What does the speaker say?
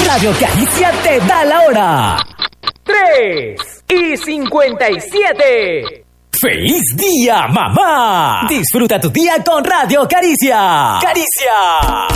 Radio Caricia te da la hora. 3:57. ¡Feliz día, mamá! Disfruta tu día con Radio Caricia. ¡Caricia!